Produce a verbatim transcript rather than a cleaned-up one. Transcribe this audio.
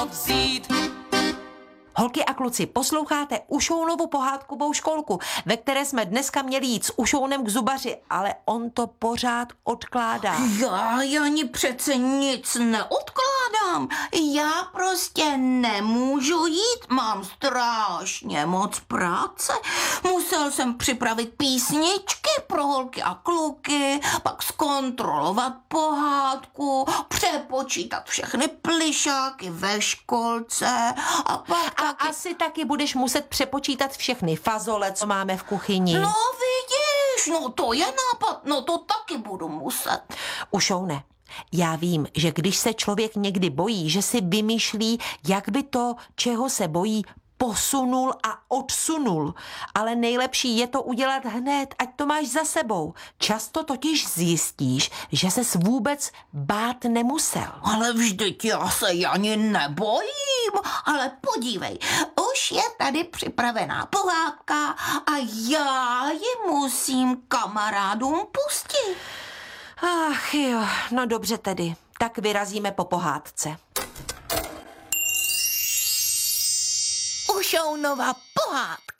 vzít. Holky a kluci, posloucháte Ušounovu pohádkovou školku, ve které jsme dneska měli jít s Ušounem k zubaři, ale on to pořád odkládá. Já, já ani přece nic neodkládám. Já prostě nemůžu jít, mám strašně moc práce. Musel jsem připravit písničky pro holky a kluky, pak zkontrolovat pohádku, přepočítat všechny plišáky ve školce a pak... A asi taky budeš muset přepočítat všechny fazole, co máme v kuchyni. No vidíš, no to je nápad, no to taky budu muset. Ušoune, já vím, že když se člověk někdy bojí, že si vymýšlí, jak by to, čeho se bojí, posunul a odsunul. Ale nejlepší je to udělat hned, ať to máš za sebou. Často totiž zjistíš, že ses vůbec bát nemusel. Ale vždyť já se ani nebojím. Ale podívej, už je tady připravená pohádka a já ji musím kamarádům pustit. Ach jo, no dobře tedy. Tak vyrazíme po pohádce. Ušounova pohádka.